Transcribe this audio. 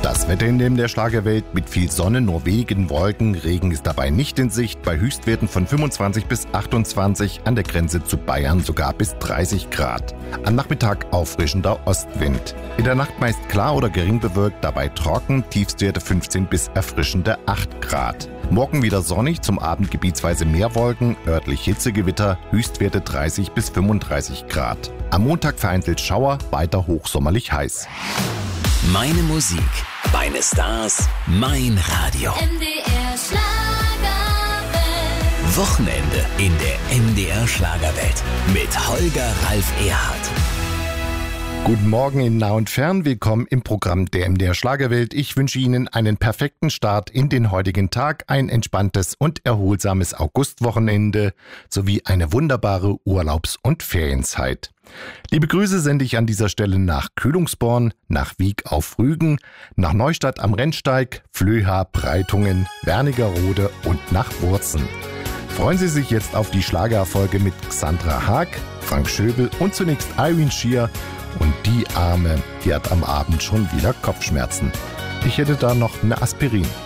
Das Wetter in der Schlagerwelt mit viel Sonne, nur wenigen Wolken. Regen ist dabei nicht in Sicht, bei Höchstwerten von 25 bis 28, an der Grenze zu Bayern sogar bis 30 Grad. Am Nachmittag auffrischender Ostwind. In der Nacht meist klar oder gering bewölkt, dabei trocken, Tiefstwerte 15 bis erfrischende 8 Grad. Morgen wieder sonnig, zum Abend gebietsweise mehr Wolken, örtlich Hitzegewitter, Höchstwerte 30 bis 35 Grad. Am Montag vereinzelt Schauer, weiter hochsommerlich heiß. Meine Musik, meine Stars, mein Radio. MDR Schlagerwelt. Wochenende in der MDR Schlagerwelt mit Holger Ralf Erhardt. Guten Morgen in nah und fern, willkommen im Programm der MDR Schlagerwelt. Ich wünsche Ihnen einen perfekten Start in den heutigen Tag, ein entspanntes und erholsames Augustwochenende sowie eine wunderbare Urlaubs- und Ferienzeit. Liebe Grüße sende ich an dieser Stelle nach Kühlungsborn, nach Wiek auf Rügen, nach Neustadt am Rennsteig, Flöha, Breitungen, Wernigerode und nach Wurzen. Freuen Sie sich jetzt auf die Schlagererfolge mit Xandra Haag, Frank Schöbel und zunächst Irene Shear. Und die Arme, die hat am Abend schon wieder Kopfschmerzen. Ich hätte da noch eine Aspirin.